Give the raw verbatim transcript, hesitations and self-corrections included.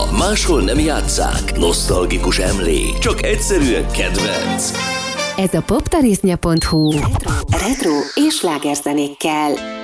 Zene, máshol nem játsszák, nosztalgikus emlék, csak egyszerűen kedvenc. Ez a poptarisznya pont hu retro, retro és slágerzenékkel.